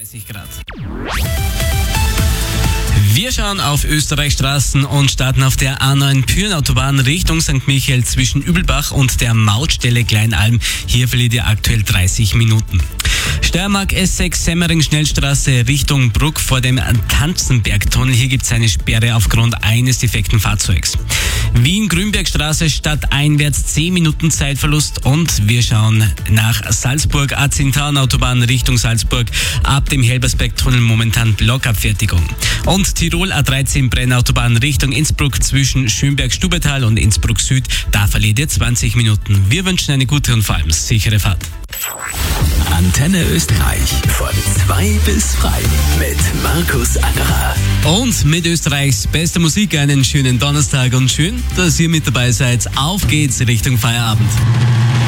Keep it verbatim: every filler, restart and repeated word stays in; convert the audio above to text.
einunddreißig Grad. Wir schauen auf Österreichs Straßen und starten auf der A neun Pyhrn-Autobahn Richtung Sankt Michael zwischen Übelbach und der Mautstelle Kleinalm. Hier verliert ihr aktuell dreißig Minuten. Steiermark S sechs Semmering Schnellstraße Richtung Bruck vor dem Tanzenbergtunnel. Hier gibt es eine Sperre aufgrund eines defekten Fahrzeugs. Wien-Grünbergstraße stadteinwärts zehn Minuten Zeitverlust und wir schauen nach Salzburg A zehn Autobahn Richtung Salzburg. Ab dem Helbersbergtunnel momentan Blockabfertigung. Und Tirol A dreizehn Brennautobahn Richtung Innsbruck zwischen Schönberg-Stubetal und Innsbruck Süd. Da verliert ihr zwanzig Minuten. Wir wünschen eine gute und vor allem sichere Fahrt. Antenne Österreich von zwei bis drei mit Markus Angerer. Und mit Österreichs bester Musik einen schönen Donnerstag und schön, dass ihr mit dabei seid. Auf geht's Richtung Feierabend.